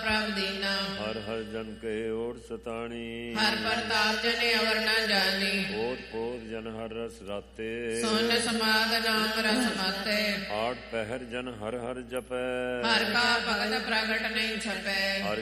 ਪ੍ਰਭ ਦੀਨਾ। ਹਰ ਹਰ ਜਨ ਕੇ ਓਟ ਸਤਾਣੀ, ਹਰ ਪ੍ਰਤਾਪ ਜਨੇ ਅਵਰ ਨ ਜਾਣੀ। ਪੋਤ ਪੋਤ ਜਨ ਹਰ ਰਸ ਰਾਤੇ, ਸੁਨ ਸਮਾਦ ਨਾਮ ਰਸ ਮਾਤੇ। ਆਠ ਪਹਿਰ ਜਨ ਹਰ ਹਰ ਜਪੈ, ਹਰ ਕਾ ਭਗਤ ਪ੍ਰਗਟ ਨਹੀਂ ਛਪੈ। ਹਰ